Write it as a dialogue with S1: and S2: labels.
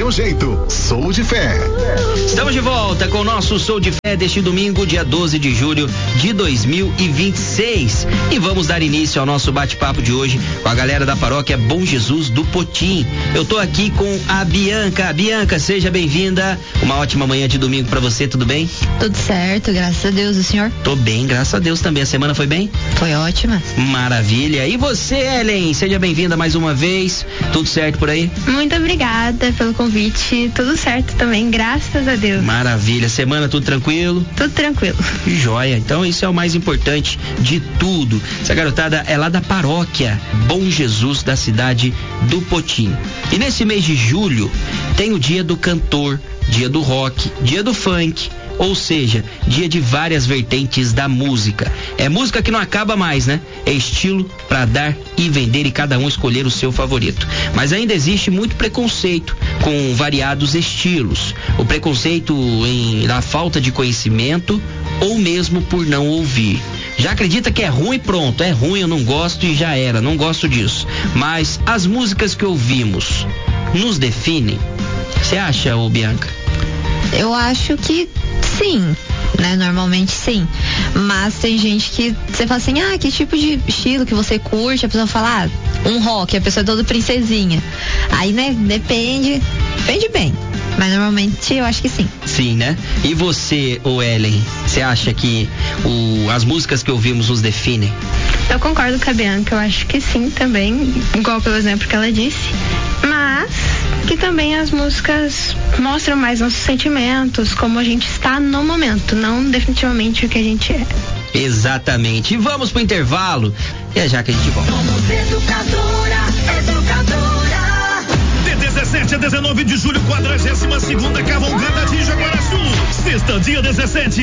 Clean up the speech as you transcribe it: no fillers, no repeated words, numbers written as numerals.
S1: seu jeito. Sou de Fé.
S2: Estamos de volta com o nosso Sou de Fé deste domingo, dia 12 de julho de 2026. E vamos dar início ao nosso bate-papo de hoje com a galera da paróquia Bom Jesus do Potim. Eu tô aqui com a Bianca. Bianca, seja bem-vinda. Uma ótima manhã de domingo pra você, tudo bem?
S3: Tudo certo, graças a Deus, o senhor?
S2: Tô bem, graças a Deus também. A semana foi bem?
S3: Foi ótima.
S2: Maravilha. E você, Ellen, seja bem-vinda mais uma vez. Tudo certo por aí?
S4: Muito obrigada pelo convite. Tudo certo também, graças a Deus.
S2: Maravilha. Semana tudo tranquilo?
S4: Tudo tranquilo.
S2: Joia. Então isso é o mais importante de tudo. Essa garotada é lá da paróquia Bom Jesus da cidade do Potim. E nesse mês de julho tem o dia do cantor, dia do rock, dia do funk. Ou seja, dia de várias vertentes da música. É música que não acaba mais, né? É estilo pra dar e vender e cada um escolher o seu favorito. Mas ainda existe muito preconceito com variados estilos. O preconceito na falta de conhecimento ou mesmo por não ouvir. Já acredita que é ruim, pronto, é ruim, eu não gosto e já era, não gosto disso. Mas as músicas que ouvimos nos definem? Você acha, ô Bianca?
S3: Eu acho que sim, né? Normalmente sim. Mas tem gente que você fala assim, que tipo de estilo que você curte? A pessoa fala, um rock, a pessoa é toda princesinha. Aí, né, depende bem. Mas normalmente eu acho que sim.
S2: Sim, né? E você, ô Ellen, você acha que as músicas que ouvimos nos definem?
S4: Eu concordo com a Bianca, eu acho que sim também, igual pelo exemplo que ela disse. Mas que também as músicas mostram mais nossos sentimentos, como a gente está no momento, não definitivamente o que a gente é.
S2: Exatamente. E vamos pro intervalo. E é já que a gente volta.
S5: Somos educadora.
S6: De 17 a 19 de julho, 42ª Cavalgada de Jaguaraçu. Sexta, dia 17.